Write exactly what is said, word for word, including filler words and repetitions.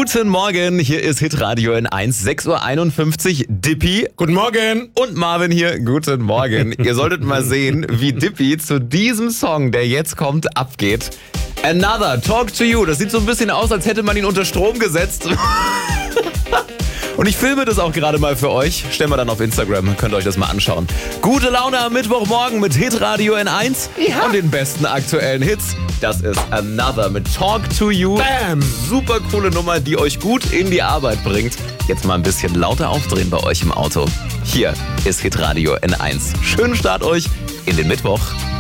Guten Morgen, hier ist Hitradio N eins, sechs Uhr einundfünfzig. Dippy. Guten Morgen. Und Marvin hier. Guten Morgen. Ihr solltet mal sehen, wie Dippy zu diesem Song, der jetzt kommt, abgeht. Another, Talk to You. Das sieht so ein bisschen aus, als hätte man ihn unter Strom gesetzt. Und ich filme das auch gerade mal für euch. Stellen wir dann auf Instagram, könnt ihr euch das mal anschauen. Gute Laune am Mittwochmorgen mit Hitradio N eins Ja. und den besten aktuellen Hits. Das ist Another mit Talk to You. Bam. Super coole Nummer, die euch gut in die Arbeit bringt. Jetzt mal ein bisschen lauter aufdrehen bei euch im Auto. Hier ist Hitradio N eins. Schönen Start euch in den Mittwoch.